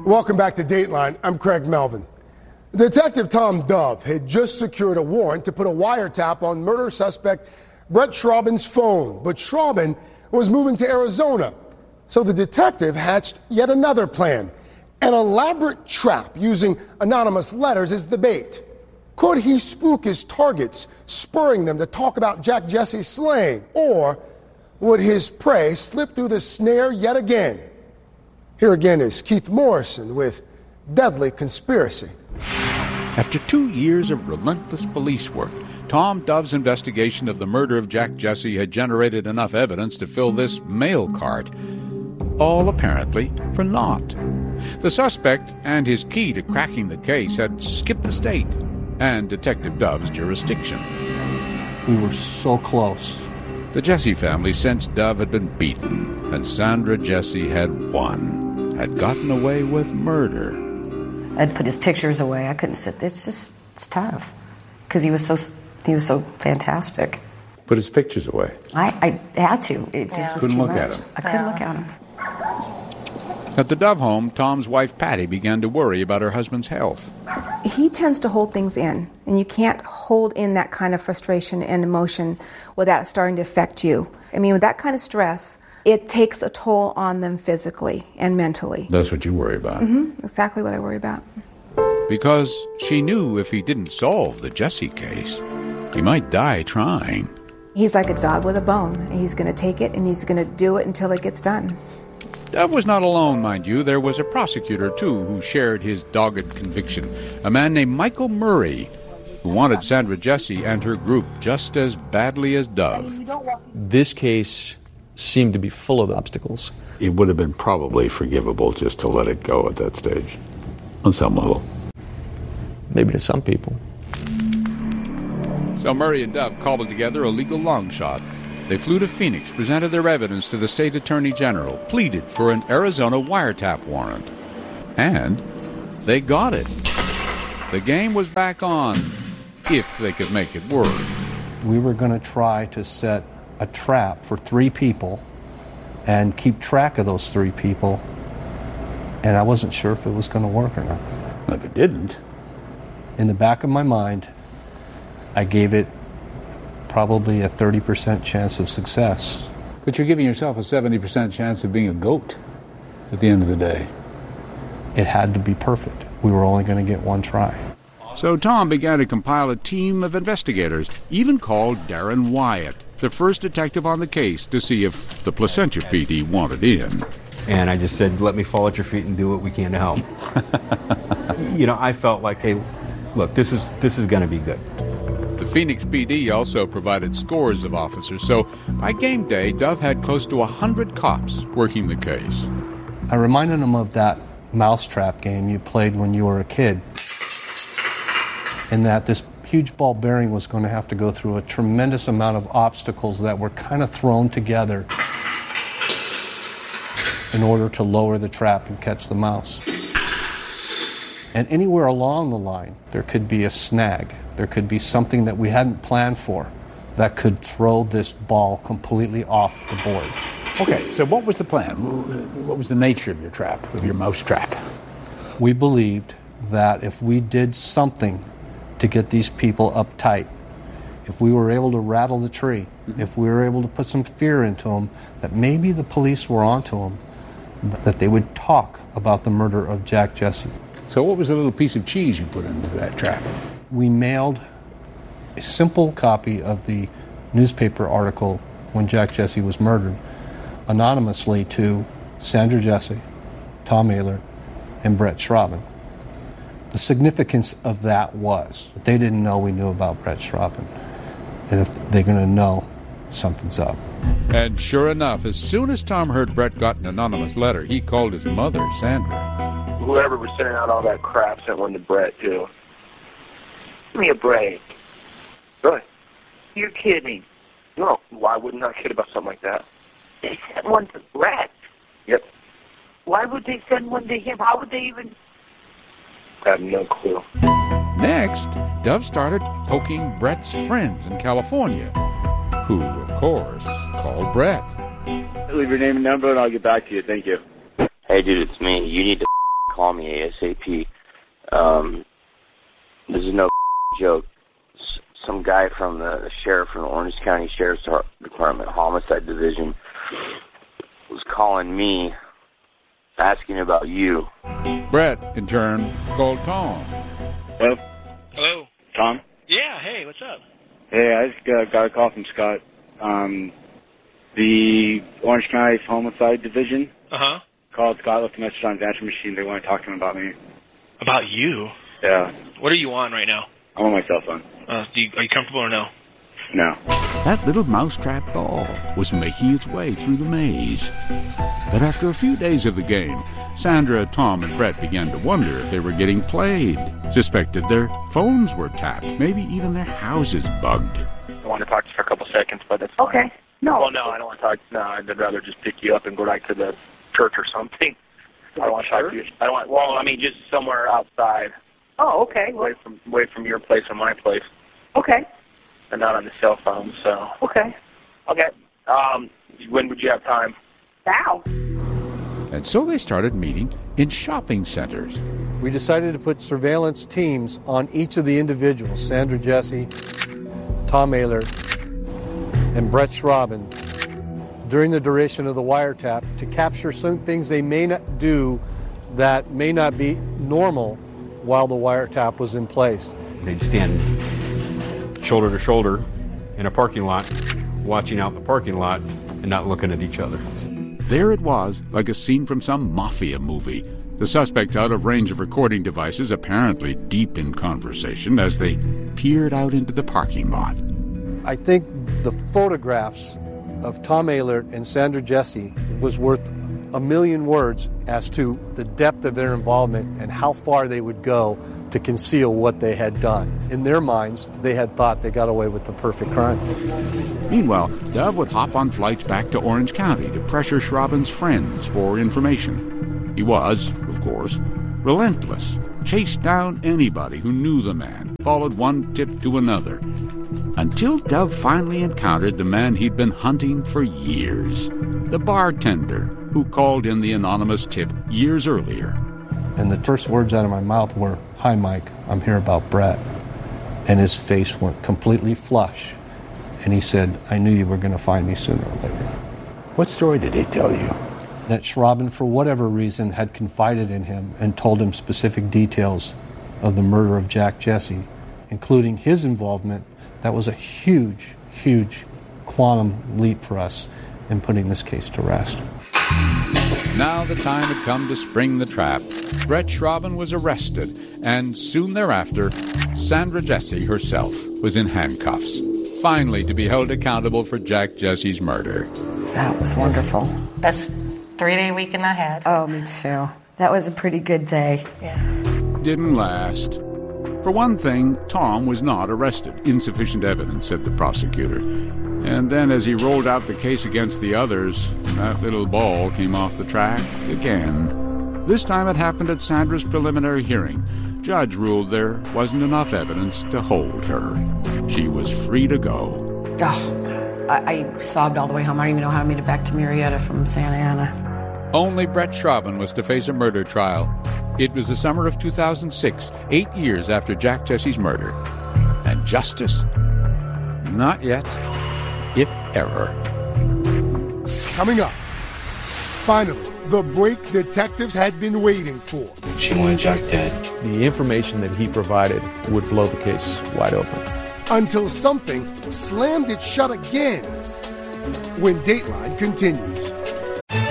Welcome back to Dateline. I'm Craig Melvin. Detective Tom Dove had just secured a warrant to put a wiretap on murder suspect Brett Schraben's phone. But Schraben was moving to Arizona. So the detective hatched yet another plan. An elaborate trap using anonymous letters as the bait. Could he spook his targets, spurring them to talk about Jack Jesse's slaying? Or would his prey slip through the snare yet again? Here again is Keith Morrison with Deadly Conspiracy. After 2 years of relentless police work, Tom Dove's investigation of the murder of Jack Jesse had generated enough evidence to fill this mail cart. All apparently for naught. The suspect and his key to cracking the case had skipped the state and Detective Dove's jurisdiction. We were so close. The Jesse family sensed Dove had been beaten, and Sandra Jesse had won, had gotten away with murder. I'd put his pictures away. I couldn't sit there. It's tough because he was so fantastic. Put his pictures away. I had to. It just was couldn't too look much. at him. I couldn't look at him. At the Dove home, Tom's wife Patty began to worry about her husband's health. He tends to hold things in, and you can't hold in that kind of frustration and emotion without it starting to affect you. I mean, with that kind of stress, it takes a toll on them physically and mentally. That's what you worry about. Mm-hmm. Exactly what I worry about. Because she knew if he didn't solve the Jesse case, he might die trying. He's like a dog with a bone. He's going to take it, and he's going to do it until it gets done. Dove was not alone, mind you. There was a prosecutor, too, who shared his dogged conviction. A man named Michael Murray, who wanted Sandra Jesse and her group just as badly as Dove. This case seemed to be full of obstacles. It would have been probably forgivable just to let it go at that stage, on some level. Maybe to some people. So Murray and Dove cobbled together a legal long shot. They flew to Phoenix, presented their evidence to the state attorney general, pleaded for an Arizona wiretap warrant. And they got it. The game was back on, if they could make it work. We were going to try to set a trap for 3 people and keep track of those 3 people. And I wasn't sure if it was going to work or not. If it didn't. In the back of my mind, I gave it probably a 30% chance of success. But you're giving yourself a 70% chance of being a goat at the end of the day. It had to be perfect. We were only going to get one try. So Tom began to compile a team of investigators, even called Darren Wyatt, the first detective on the case, to see if the Placentia PD wanted in. And I just said, let me fall at your feet and do what we can to help. I felt like, hey, look, this is going to be good. The Phoenix PD also provided scores of officers, so by game day, Dove had close to 100 cops working the case. I reminded him of that mousetrap game you played when you were a kid, and that this huge ball bearing was going to have to go through a tremendous amount of obstacles that were kind of thrown together in order to lower the trap and catch the mouse. And anywhere along the line, there could be a snag. There could be something that we hadn't planned for that could throw this ball completely off the board. Okay, so what was the plan? What was the nature of your trap, of your mouse trap? We believed that if we did something to get these people uptight, if we were able to rattle the tree, if we were able to put some fear into them, that maybe the police were onto them, that they would talk about the murder of Jack Jesse. So what was the little piece of cheese you put into that trap? We mailed a simple copy of the newspaper article when Jack Jesse was murdered anonymously to Sandra Jesse, Tom Ayler, and Brett Schraben. The significance of that was that they didn't know we knew about Brett Schraben. And if they're going to know, something's up. And sure enough, as soon as Tom heard Brett got an anonymous letter, he called his mother, Sandra. Whoever was sending out all that crap sent one to Brett, too. Give me a break. Really? You're kidding. No, why wouldn't I kid about something like that? They sent one to Brett. Yep. Why would they send one to him? How would they even... I have no clue. Next, Dove started poking Brett's friends in California, who, of course, called Brett. Leave your name and number and I'll get back to you. Thank you. Hey, dude, it's me. You need to call call me ASAP. This is no joke. Some guy from the sheriff from the Orange County Sheriff's Department, Homicide Division, was calling me, asking about you. Brett, in turn, called Tom. Hello? Hello? Tom? Yeah, hey, what's up? Hey, I just got a call from Scott. The Orange County Homicide Division called Scott, left a message on his answer machine. They want to talk to him about me. About you? Yeah. What are you on right now? I'm on my cell phone. Are you comfortable or no? No. That little mousetrap ball was making its way through the maze. But after a few days of the game, Sandra, Tom, and Brett began to wonder if they were getting played, suspected their phones were tapped, maybe even their houses bugged. I want to talk to you for a couple seconds, but that's fine. Okay. No. Well, no, I don't want to talk. No, I'd rather just pick you up and go back to the church or something. I don't want to talk to you. I don't want. Well, I mean, just somewhere outside. Oh, okay. Away from your place or my place. Okay. And not on the cell phone. So. Okay. Okay. When would you have time? Now. And so they started meeting in shopping centers. We decided to put surveillance teams on each of the individuals, Sandra Jessy, Tom Aylard, and Brett Schrauben, during the duration of the wiretap to capture some things they may not do that may not be normal while the wiretap was in place. They'd stand shoulder to shoulder in a parking lot, watching out in the parking lot and not looking at each other. There it was, like a scene from some mafia movie. The suspects out of range of recording devices, apparently deep in conversation as they peered out into the parking lot. I think the photographs of Tom Aylard and Sandra Jessy was worth a million words as to the depth of their involvement and how far they would go to conceal what they had done. In their minds, they had thought they got away with the perfect crime. Meanwhile, Dove would hop on flights back to Orange County to pressure Schrauben's friends for information. He was, of course, relentless, chased down anybody who knew the man, followed one tip to another, until Dove finally encountered the man he'd been hunting for years, the bartender who called in the anonymous tip years earlier. And the first words out of my mouth were, "Hi, Mike, I'm here about Brett." And his face went completely flush. And he said, "I knew you were going to find me sooner or later." What story did he tell you? That Schrauben, for whatever reason, had confided in him and told him specific details of the murder of Jack Jessy, including his involvement. That was a huge, huge quantum leap for us in putting this case to rest. Now the time had come to spring the trap. Brett Schrauben was arrested, and soon thereafter, Sandra Jessy herself was in handcuffs, finally to be held accountable for Jack Jesse's murder. That was wonderful. Best 3-day weekend I had. Oh, me too. That was a pretty good day. Yeah. Didn't last. For one thing, Tom was not arrested. Insufficient evidence, said the prosecutor. And then as he rolled out the case against the others, that little ball came off the track again. This time it happened at Sandra's preliminary hearing. Judge ruled there wasn't enough evidence to hold her. She was free to go. Oh, I sobbed all the way home. I don't even know how I made it back to Marietta from Santa Ana. Only Brett Schrauben was to face a murder trial. It was the summer of 2006, 8 years after Jack Jesse's murder. And justice? Not yet, if ever. Coming up, finally, the break detectives had been waiting for. She wanted Jack dead. The information that he provided would blow the case wide open. Until something slammed it shut again when Dateline continues.